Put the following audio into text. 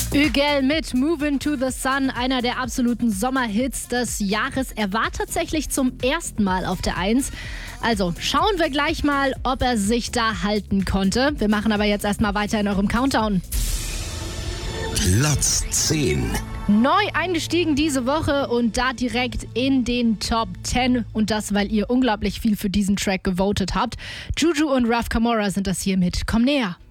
Ügel mit Movin' to the Sun, einer der absoluten Sommerhits des Jahres. Er war tatsächlich zum ersten Mal auf der 1. Also schauen wir gleich mal, ob er sich da halten konnte. Wir machen aber jetzt erstmal weiter in eurem Countdown. Platz 10. Neu eingestiegen diese Woche und da direkt in den Top 10. Und das, weil ihr unglaublich viel für diesen Track gewotet habt. Juju und Raf Camora sind das hier mit Komm näher.